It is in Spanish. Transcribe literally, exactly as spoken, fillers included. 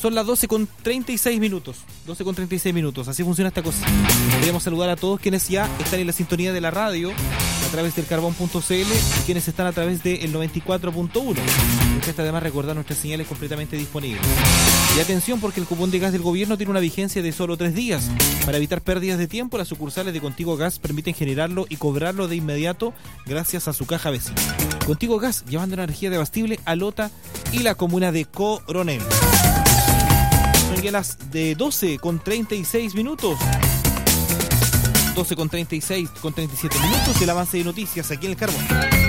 Son las doce con treinta y seis minutos. doce con treinta y seis minutos. Así funciona esta cosa. Queremos saludar a todos quienes ya están en la sintonía de la radio a través del carbón punto c l y quienes están a través del noventa y cuatro punto uno. Está además recordar nuestras señales completamente disponibles. Y atención, porque el cupón de gas del gobierno tiene una vigencia de solo tres días. Para evitar pérdidas de tiempo, las sucursales de Contigo Gas permiten generarlo y cobrarlo de inmediato gracias a su caja vecina. Contigo Gas, llevando energía de Abastible a Lota y la comuna de Coronel. Son ya las de doce con treinta y seis minutos. doce con treinta y seis, con treinta y siete minutos, el avance de noticias aquí en el Carbón.